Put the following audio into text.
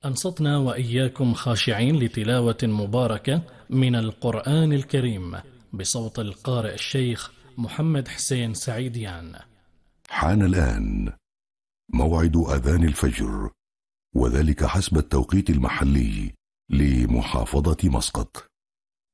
أنصتنا وإياكم خاشعين لتلاوة مباركة من القرآن الكريم بصوت القارئ الشيخ محمد حسين سعيديان. حان الآن موعد أذان الفجر، وذلك حسب التوقيت المحلي لمحافظة مسقط.